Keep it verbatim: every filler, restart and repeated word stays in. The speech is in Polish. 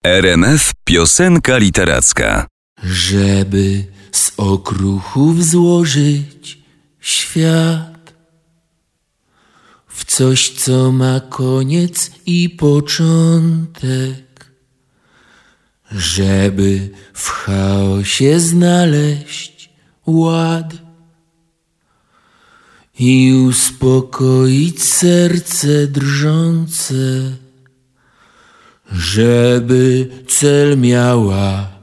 R M F Piosenka literacka. Żeby z okruchów złożyć świat w coś, co ma koniec i początek, żeby w chaosie znaleźć ład i uspokoić serce drżące, żeby cel miała